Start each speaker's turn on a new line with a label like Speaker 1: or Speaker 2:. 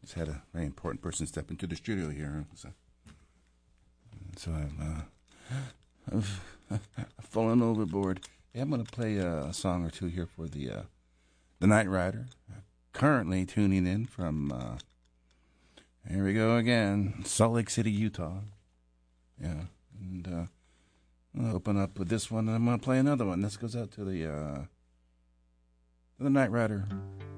Speaker 1: Just had a very important person step into the studio here. So I've fallen overboard. Hey, I'm going to play a song or two here for the Night Rider. Currently tuning in from, here we go again, Salt Lake City, Utah. Yeah, and I'll open up with this one, and I'm going to play another one. This goes out to the Night Rider.